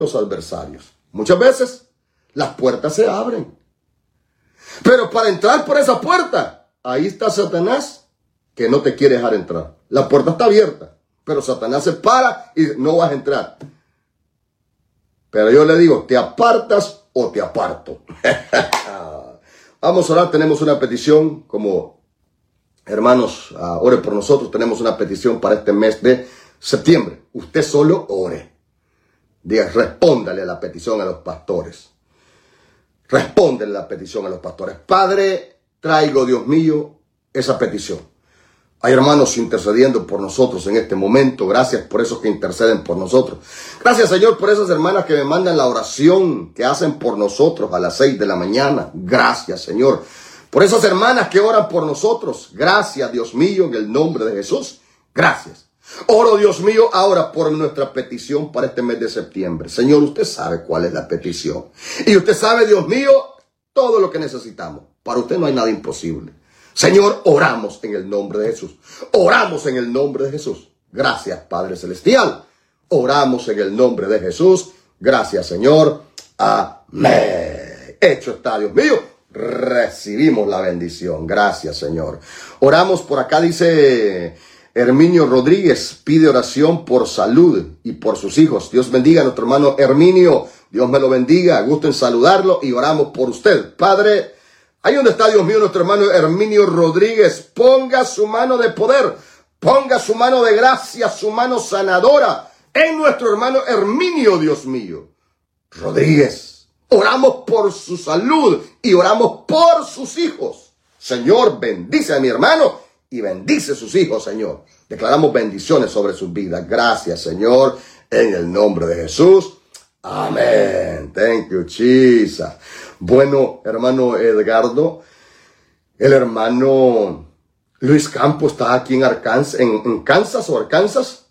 los adversarios. Muchas veces las puertas se abren. Pero para entrar por esa puerta, ahí está Satanás, que no te quiere dejar entrar. La puerta está abierta, pero Satanás se para y no vas a entrar. Pero yo le digo, ¿te apartas o te aparto? Vamos a orar, tenemos una petición, como hermanos, ore por nosotros, tenemos una petición para este mes de septiembre. Usted solo ore. Diga, respóndale a la petición a los pastores. Respóndele la petición a los pastores. Padre, traigo, Dios mío, esa petición. Hay hermanos intercediendo por nosotros en este momento. Gracias por esos que interceden por nosotros. Gracias, Señor, por esas hermanas que me mandan la oración que hacen por nosotros a las 6 de la mañana. Gracias, Señor. Por esas hermanas que oran por nosotros. Gracias, Dios mío, en el nombre de Jesús. Gracias. Oro, Dios mío, ahora por nuestra petición para este mes de septiembre. Señor, usted sabe cuál es la petición. Y usted sabe, Dios mío, todo lo que necesitamos. Para usted no hay nada imposible. Señor, oramos en el nombre de Jesús. Oramos en el nombre de Jesús. Gracias, Padre Celestial. Oramos en el nombre de Jesús. Gracias, Señor. Amén. Hecho está, Dios mío. Recibimos la bendición. Gracias, Señor. Oramos por acá, dice Herminio Rodríguez, pide oración por salud y por sus hijos. Dios bendiga a nuestro hermano Herminio. Dios me lo bendiga. Gusto en saludarlo y oramos por usted. Padre, ahí donde está, Dios mío, nuestro hermano Herminio Rodríguez, ponga su mano de poder, ponga su mano de gracia, su mano sanadora en nuestro hermano Herminio, Dios mío. Rodríguez, oramos por su salud y oramos por sus hijos. Señor, bendice a mi hermano y bendice a sus hijos, Señor. Declaramos bendiciones sobre sus vidas. Gracias, Señor, en el nombre de Jesús. Amén. Thank you, Jesus. Bueno, hermano Edgardo, el hermano Luis Campos está aquí en Arkansas, en Kansas o Arkansas.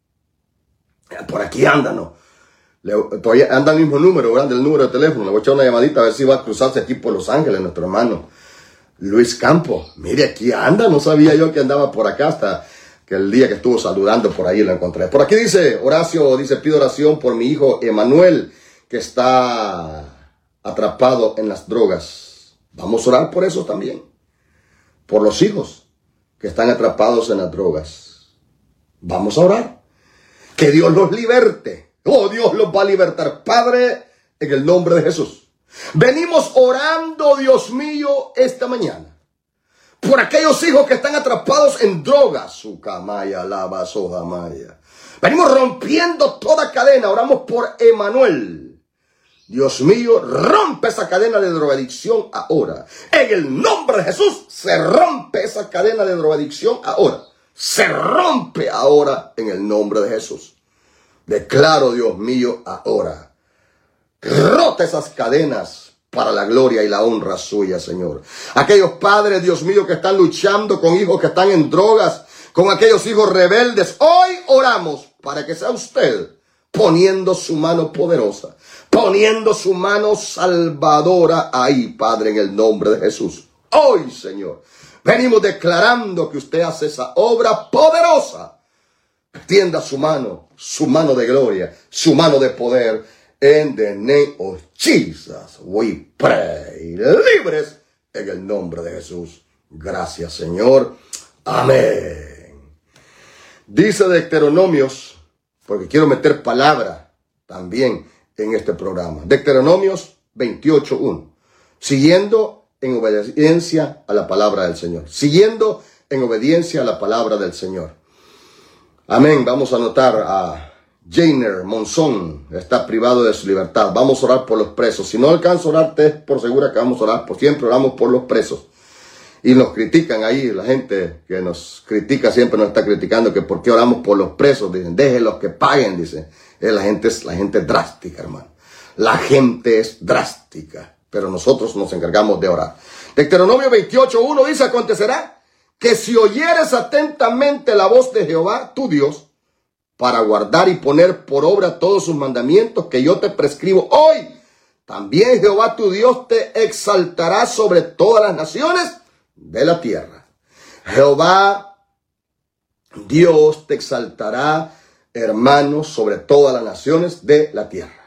Por aquí anda, ¿no? Todavía anda el mismo número, grande el número de teléfono. Le voy a echar una llamadita a ver si va a cruzarse aquí por Los Ángeles, nuestro hermano Luis Campos. Mire, aquí anda, no sabía yo que andaba por acá hasta que el día que estuvo saludando por ahí lo encontré. Por aquí dice Horacio, dice, pido oración por mi hijo Emanuel, que está atrapado en las drogas. Vamos a orar por eso también. Por los hijos que están atrapados en las drogas. Vamos a orar. Que Dios los liberte. Oh, Dios los va a libertar. Padre, en el nombre de Jesús. Venimos orando, Dios mío, esta mañana. Por aquellos hijos que están atrapados en drogas. Su camaya, lava, soja, maya. Venimos rompiendo toda cadena. Oramos por Emanuel. Dios mío, rompe esa cadena de drogadicción ahora. En el nombre de Jesús, se rompe esa cadena de drogadicción ahora. Se rompe ahora en el nombre de Jesús. Declaro, Dios mío, ahora. Rota esas cadenas para la gloria y la honra suya, Señor. Aquellos padres, Dios mío, que están luchando con hijos que están en drogas, con aquellos hijos rebeldes. Hoy oramos para que sea usted poniendo su mano poderosa, poniendo su mano salvadora ahí, Padre, en el nombre de Jesús. Hoy, Señor, venimos declarando que usted hace esa obra poderosa. Extienda su mano de gloria, su mano de poder. In the name of Jesus, we pray. Libres en el nombre de Jesús. Gracias, Señor. Amén. Dice Deuteronomios, porque quiero meter palabra también en este programa. Deuteronomios 28:1. Siguiendo en obediencia a la palabra del Señor. Siguiendo en obediencia a la palabra del Señor. Amén. Vamos a anotar a Jainer Monzón, está privado de su libertad. Vamos a orar por los presos. Si no alcanzo a orar, por segura que vamos a orar. Por siempre oramos por los presos. Y nos critican ahí, la gente que nos critica siempre nos está criticando que por qué oramos por los presos. Dicen, déjenlos que paguen, dicen. La gente es drástica, hermano. La gente es drástica. Pero nosotros nos encargamos de orar. Deuteronomio 28:1 dice, acontecerá que si oyeres atentamente la voz de Jehová, tu Dios, para guardar y poner por obra todos sus mandamientos que yo te prescribo hoy, también Jehová tu Dios te exaltará sobre todas las naciones de la tierra. Jehová Dios te exaltará, hermanos, sobre todas las naciones de la tierra.